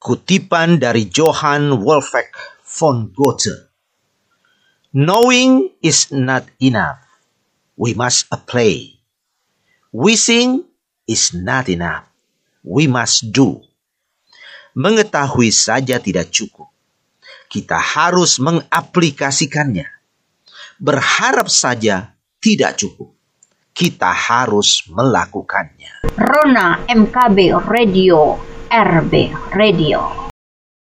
Kutipan dari Johann Wolfgang von Goethe. Knowing is not enough. We must apply. Wishing is not enough. We must do. Mengetahui saja tidak cukup. Kita harus mengaplikasikannya. Berharap saja tidak cukup. Kita harus melakukannya. Rona MKB Radio, RB Radio.